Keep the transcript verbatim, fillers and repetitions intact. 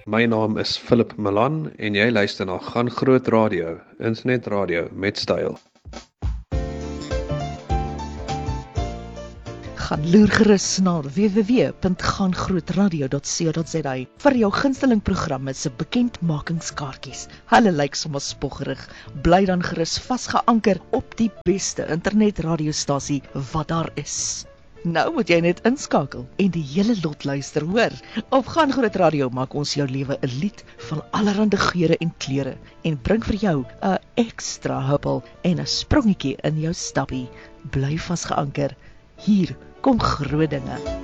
My naam is Philip Malan en jy luister na Gaan Groot Radio, internetradio met styl. Gaan loer gerus na w w w punt gaan groot radio punt co punt za vir jou gunsteling programme se bekendmakingskaartjies. Hulle lyk sommer spoggerig. Bly dan gerus vasgeanker op die beste internetradiostasie wat daar is. Nou moet jy net inskakel en die hele lot luister, hoor. Op Gaan Groot Radio maak ons jou lewe 'n lied van allerhande geure en kleure en bring vir jou 'n ekstra huppel en 'n sprongetjie in jou stappie. Bly vasgeanker. Hier kom groot dinge.